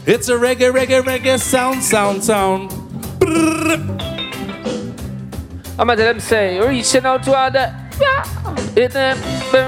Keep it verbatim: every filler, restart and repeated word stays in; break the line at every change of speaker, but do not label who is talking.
It's a reggae, reggae, reggae sound, sound, sound.
I'm gonna let them say, reaching out to all the, yeah, it,